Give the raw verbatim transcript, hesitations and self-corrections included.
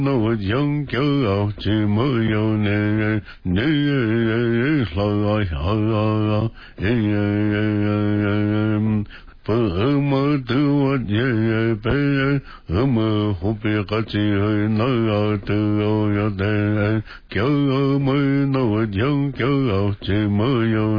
那我想骄傲，怎么有人人人说呀呀呀，不么的我也被我们后边个只那样的我要的骄傲么？那我想骄傲，怎么有？